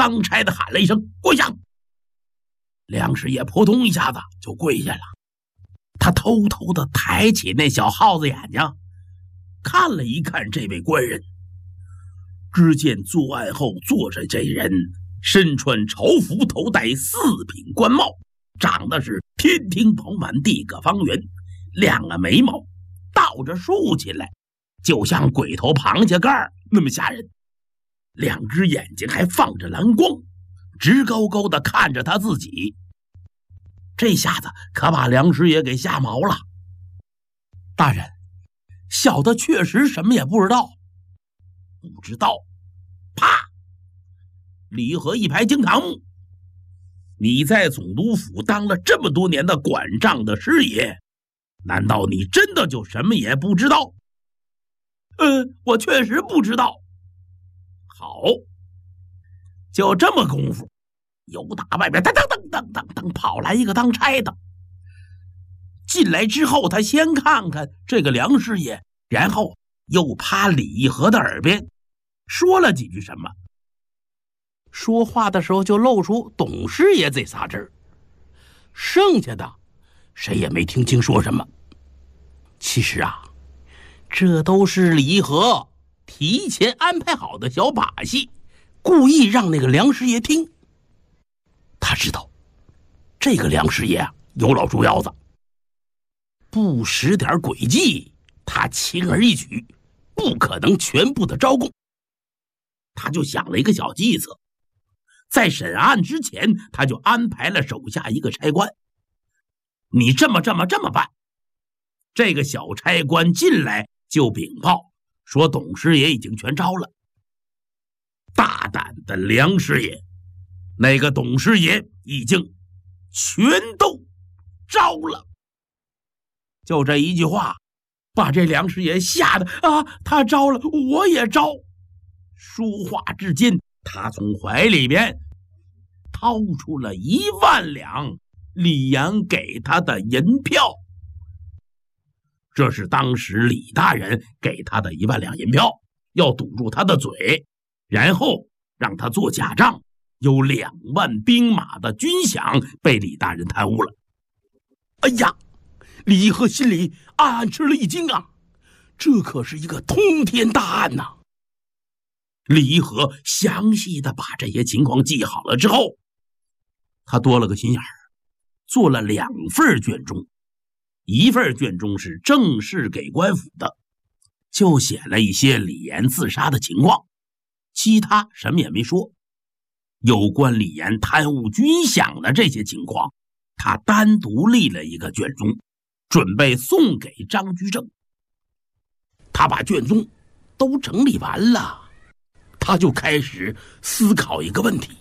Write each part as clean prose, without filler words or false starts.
当差的喊了一声跪下。梁师爷扑通一下子就跪下了，他偷偷地抬起那小耗子眼睛看了一看这位官人，只见作案后坐着这人身穿朝服，头戴四品官帽，长得是天庭饱满地阁方圆，两个眉毛倒着竖起来，就像鬼头螃蟹盖那么吓人，两只眼睛还放着蓝光，直勾勾地看着他自己。这下子可把梁师爷给吓毛了。大人，小的确实什么也不知道。不知道？啪！李和一拍惊堂木，你在总督府当了这么多年的管账的师爷，难道你真的就什么也不知道？我确实不知道。好，就这么功夫，由打外边噔噔噔噔噔噔跑来一个当差的。进来之后，他先看看这个梁师爷，然后又趴李义和的耳边说了几句什么。说话的时候就露出董师爷这仨字儿，剩下的谁也没听清说什么。其实啊，这都是李义和提前安排好的小把戏，故意让那个梁师爷听。他知道这个梁师爷啊有老猪腰子，不使点诡计，他轻而易举，不可能全部的招供。他就想了一个小计策，在审案之前，他就安排了手下一个差官，你这么办。这个小差官进来就禀报说董师爷已经全招了。大胆的梁师爷，那个董师爷已经全都招了。就这一句话，把这梁师爷吓得他招了，我也招。说话之间，他从怀里边掏出了1万两李阳给他的银票。这是当时李大人给他的1万两银票，要堵住他的嘴，然后让他做假账，有2万兵马的军饷被李大人贪污了。哎呀，李义和心里暗暗吃了一惊啊，这可是一个通天大案呐！李义和详细的把这些情况记好了之后，他多了个心眼儿，做了2份卷宗。1份卷宗是正式给官府的，就写了一些李岩自杀的情况，其他什么也没说。有关李岩贪污军饷的这些情况，他单独立了一个卷宗，准备送给张居正。他把卷宗都整理完了，他就开始思考一个问题。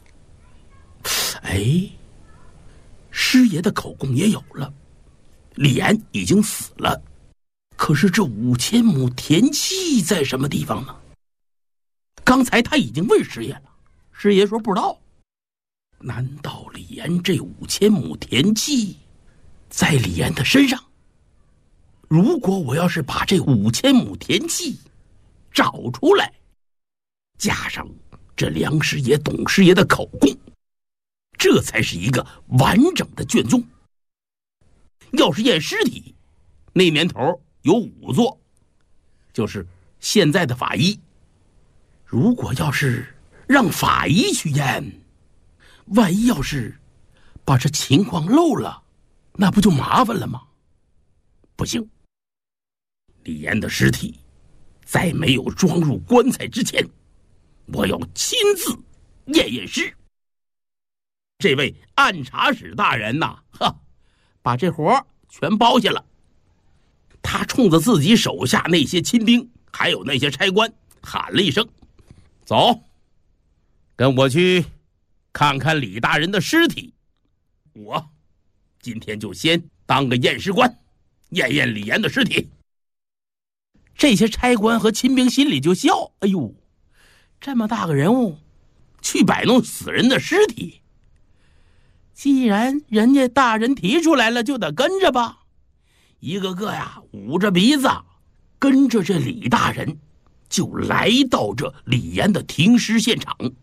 师爷的口供也有了，李岩已经死了，可是这5000亩田契在什么地方呢？刚才他已经问师爷了，师爷说不知道。难道李岩这5000亩田契在李岩的身上？如果我要是把这5000亩田契找出来，加上这梁师爷、董师爷的口供，这才是一个完整的卷宗。要是验尸体，那年头有仵作，就是现在的法医。如果要是让法医去验，万一要是把这情况漏了，那不就麻烦了吗？不行，李岩的尸体在没有装入棺材之前，我要亲自验尸。这位按察使大人呐，把这活全包下了。他冲着自己手下那些亲兵还有那些差官喊了一声，走，跟我去看看李大人的尸体。我今天就先当个验尸官，验验李岩的尸体。这些差官和亲兵心里就笑，哎呦，这么大个人物去摆弄死人的尸体，既然人家大人提出来了，就得跟着吧。一个个呀捂着鼻子跟着这李大人就来到这李岩的停尸现场。